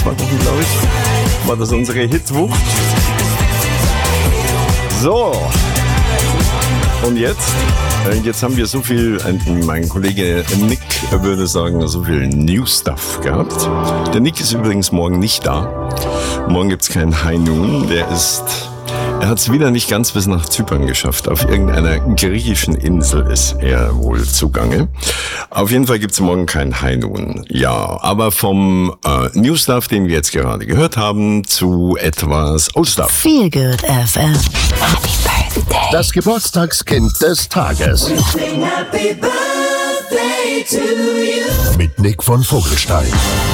Wochen, glaube ich, war das unsere Hitwucht. So. Und jetzt haben wir so viel, mein Kollege Nick würde sagen, so viel New Stuff gehabt. Der Nick ist übrigens morgen nicht da. Morgen gibt's kein High Noon. Er hat es wieder nicht ganz bis nach Zypern geschafft. Auf irgendeiner griechischen Insel ist er wohl zugange. Auf jeden Fall gibt's morgen kein High Noon. Ja, aber vom New Stuff, den wir jetzt gerade gehört haben, zu etwas Old Stuff. Feel Good FM. Happy Birthday. Das Geburtstagskind des Tages. Happy birthday to you. Mit Nick von Vogelstein.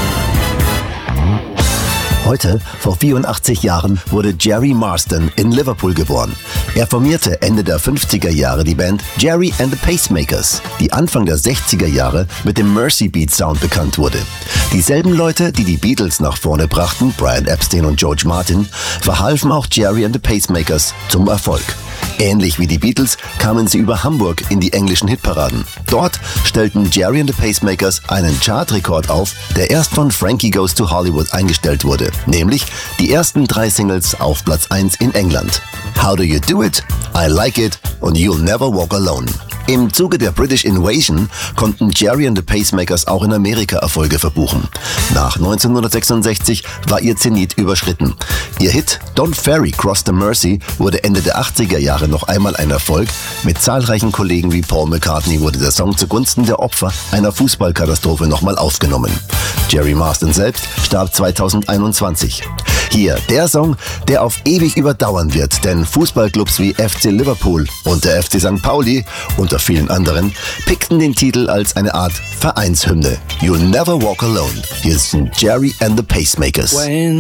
Heute, vor 84 Jahren, wurde Jerry Marsden in Liverpool geboren. Er formierte Ende der 50er Jahre die Band Jerry and the Pacemakers, die Anfang der 60er Jahre mit dem Mercy Beat Sound bekannt wurde. Dieselben Leute, die die Beatles nach vorne brachten, Brian Epstein und George Martin, verhalfen auch Jerry and the Pacemakers zum Erfolg. Ähnlich wie die Beatles kamen sie über Hamburg in die englischen Hitparaden. Dort stellten Jerry and the Pacemakers einen Chartrekord auf, der erst von Frankie Goes to Hollywood eingestellt wurde, nämlich die ersten 3 Singles auf Platz 1 in England. How Do You Do It, I Like It und You'll Never Walk Alone. Im Zuge der British Invasion konnten Jerry and the Pacemakers auch in Amerika Erfolge verbuchen. Nach 1966 war ihr Zenit überschritten. Ihr Hit Don't Ferry Cross the Mersey wurde Ende der 80er Jahre noch einmal ein Erfolg. Mit zahlreichen Kollegen wie Paul McCartney wurde der Song zugunsten der Opfer einer Fußballkatastrophe nochmal aufgenommen. Jerry Marsden selbst starb 2021. Hier der Song, der auf ewig überdauern wird, denn Fußballclubs wie FC Liverpool und der FC St. Pauli unter vielen anderen pickten den Titel als eine Art Vereinshymne. You'll Never Walk Alone. Hier sind Jerry and the Pacemakers.